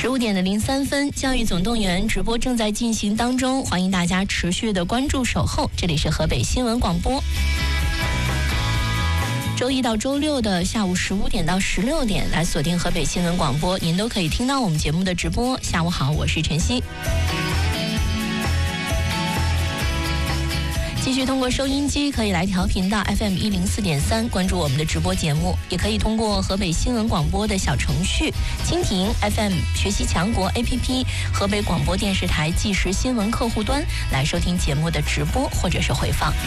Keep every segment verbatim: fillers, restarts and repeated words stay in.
十五点的零三分，教育总动员直播正在进行当中，欢迎大家持续的关注守候。这里是河北新闻广播。周一到周六的下午十五点到十六点，来锁定河北新闻广播，您都可以听到我们节目的直播。下午好，我是晨曦。继续通过收音机可以来调频道 F M 一零四点三，关注我们的直播节目，也可以通过河北新闻广播的小程序、蜻蜓 F M、学习强国 A P P、河北广播电视台即时新闻客户端来收听节目的直播或者是回放。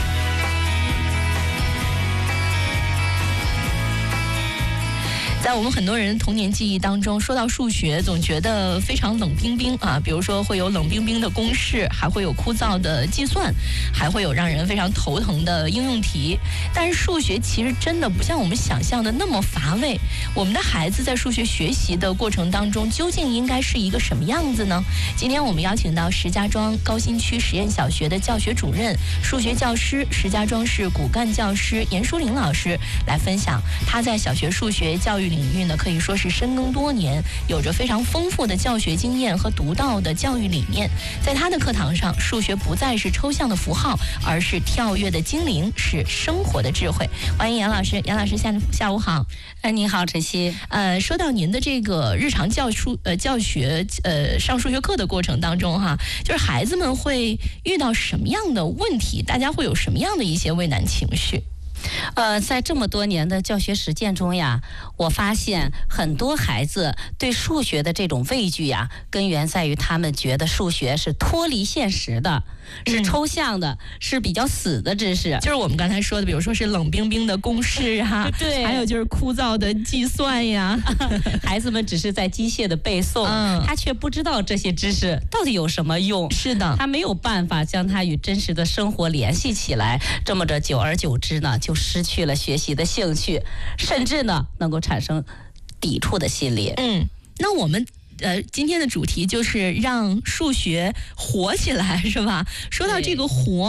在我们很多人童年记忆当中，说到数学总觉得非常冷冰冰啊，比如说会有冷冰冰的公式，还会有枯燥的计算，还会有让人非常头疼的应用题。但是数学其实真的不像我们想象的那么乏味。我们的孩子在数学学习的过程当中，究竟应该是一个什么样子呢？今天我们邀请到石家庄高新区实验小学的教学主任、数学教师、石家庄市骨干教师严淑玲老师来分享他在小学数学教育领域呢，可以说是深耕多年，有着非常丰富的教学经验和独到的教育理念。在他的课堂上，数学不再是抽象的符号，而是跳跃的精灵，是生活的智慧。欢迎杨老师，杨老师下下午好。 哎，你好，晨曦。 呃，说到您的这个日常教书呃教学呃上数学课的过程当中哈，就是孩子们会遇到什么样的问题？大家会有什么样的一些畏难情绪？ 呃，在这么多年的教学实践中呀，我发现很多孩子对数学的这种畏惧呀，根源在于他们觉得数学是脱离现实的，是抽象的，嗯、是比较死的知识。 就是我们刚才说的，比如说是冷冰冰的公式啊， 对， 还有就是枯燥的计算呀。 孩子们只是在机械的背诵，嗯、他却不知道这些知识到底有什么用。 是的， 他没有办法将它与真实的生活联系起来。这么着，久而久之呢，就失去了学习的兴趣，甚至呢能够产生抵触的心理。 嗯，那我们呃今天的主题就是让数学活起来，是吧？说到这个活。